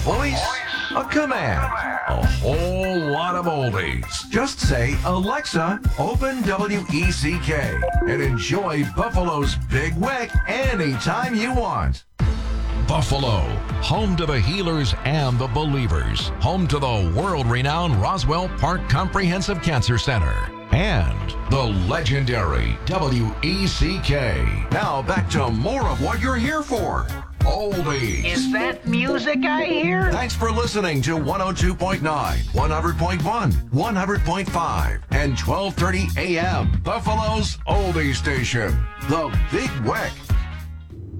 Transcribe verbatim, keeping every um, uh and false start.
voice, a command, a whole lot of oldies. Just say, Alexa, open W E C K, and enjoy Buffalo's Big Wick anytime you want. Buffalo, home to the healers and the believers, home to the world-renowned Roswell Park Comprehensive Cancer Center, and the legendary W E C K. Now back to more of what you're here for. Oldies. Is that music I hear? Thanks for listening to one oh two point nine, one hundred point one, one hundred point five, and twelve thirty a m. Buffalo's Oldie Station, the Big Wick.